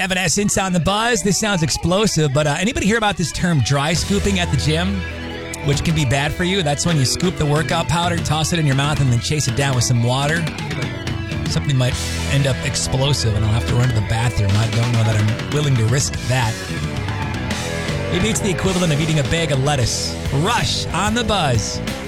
Evanescence on the buzz. This sounds explosive, but anybody hear about this term dry scooping at the gym, which can be bad for you? That's when you scoop the workout powder, toss it in your mouth, and then chase it down with some water. Something might end up explosive, and I'll have to run to the bathroom. I don't know that I'm willing to risk that. Maybe it's the equivalent of eating a bag of lettuce. Rush on the buzz.